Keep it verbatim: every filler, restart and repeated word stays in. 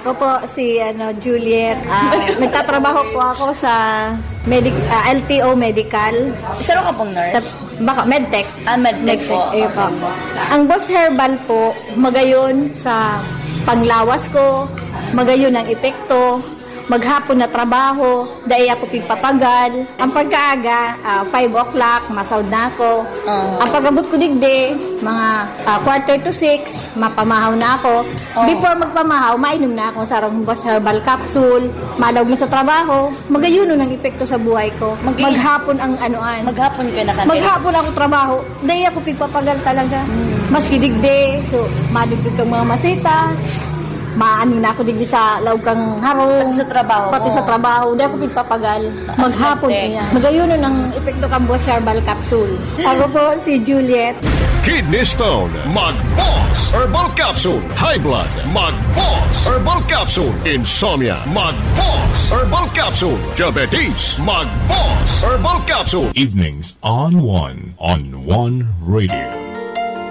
Ako po si ano Juliet. Uh, nagtatrabaho po ako sa medic uh, L T O Medical. Isa ka pong nurse? Sa, baka medtech. Ah, medtech, medtech po. Eh, po. Ang Boss Herbal po, magayon sa panglawas ko, magayon ang epekto, maghapon na trabaho, dahil ako pigpapagal. Ang pagkaaga, uh, five o'clock, masound na ako. Uh, ang pagabot ko digde, mga uh, quarter to six, mapamahaw na ako. Uh, Before magpamahaw, mainom na ako sa sarong Boss Herbal Capsule, malawag na sa trabaho, magayuno ng epekto sa buhay ko. Mag- maghapon ang anuan. Maghapon ka na kanil. Maghapon ako trabaho, dahil ako pigpapagal talaga. Hmm. Maski digde, so madigdig kang mga masitas, maano na ako digdi sa laog kang harong. Pati sa trabaho Pati mo. sa trabaho. Hindi ako pagpapagal. Maghapon niya. Magayuno ng epekto kang Boss Herbal Capsule. Ako po si Juliet. Kidney Stone, Mag-Boss Herbal Capsule. High Blood, Mag-Boss Herbal Capsule. Insomnia, Mag-Boss Herbal Capsule. Diabetes, Mag-Boss Herbal Capsule. Evenings on one on One Radio.